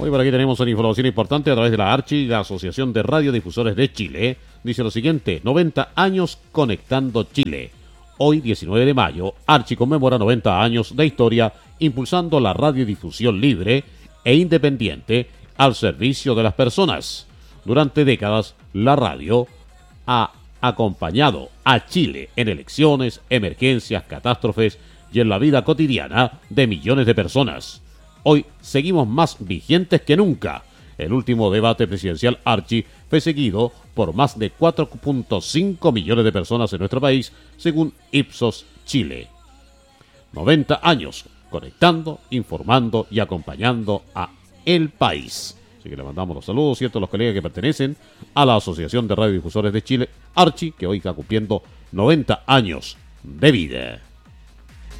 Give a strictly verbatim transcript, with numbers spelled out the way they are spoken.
Hoy por aquí tenemos una información importante a través de la ARCHI, la Asociación de Radiodifusores de Chile. Dice lo siguiente: noventa años conectando Chile. Hoy, diecinueve de mayo, ARCHI conmemora noventa años de historia impulsando la radiodifusión libre e independiente al servicio de las personas. Durante décadas, la radio ha acompañado a Chile en elecciones, emergencias, catástrofes y en la vida cotidiana de millones de personas. Hoy seguimos más vigentes que nunca. El último debate presidencial ARCHI fue seguido por más de cuatro punto cinco millones de personas en nuestro país, según Ipsos Chile. noventa años conectando, informando y acompañando a el país. Así que le mandamos los saludos, ¿cierto?, a los colegas que pertenecen a la Asociación de Radiodifusores de Chile, ARCHI, que hoy está cumpliendo noventa años de vida.